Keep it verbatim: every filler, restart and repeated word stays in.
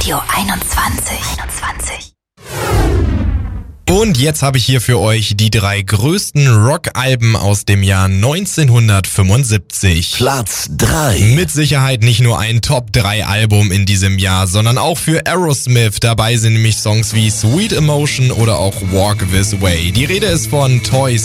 Radio einundzwanzig. einundzwanzig. Und jetzt habe ich hier für euch die drei größten Rock-Alben aus dem Jahr neunzehnhundertfünfundsiebzig. Platz drei. Mit Sicherheit nicht nur ein Top drei Album in diesem Jahr, sondern auch für Aerosmith. Dabei sind nämlich Songs wie Sweet Emotion oder auch Walk This Way. Die Rede ist von Toys